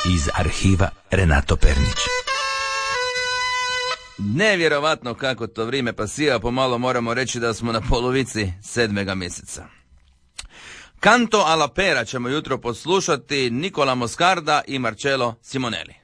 iz arhiva Renato Pernić. Nevjerovatno kako to vrijeme pasira, pomalo moramo reći da smo na polovici 7. mjeseca. Canto alla pera ćemo jutro poslušati Nicola Moscarda i Marcello Simonelli.